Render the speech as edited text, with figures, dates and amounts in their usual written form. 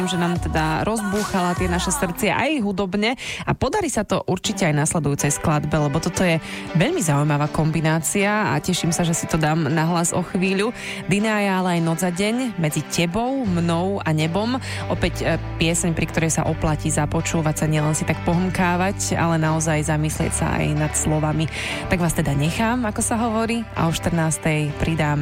že nám teda rozbúchala tie naše srdcia aj hudobne a podarí sa to určite aj nasledujúcej skladbe, lebo toto je veľmi zaujímavá kombinácia a teším sa, že si to dám nahlas o chvíľu. Dinaja, ale aj Noc a deň, Medzi tebou, mnou a nebom. Opäť pieseň, pri ktorej sa oplatí započúvať sa, nielen si tak pohmkávať, ale naozaj zamyslieť sa aj nad slovami. Tak vás teda nechám, ako sa hovorí, a o 14:00 pridáme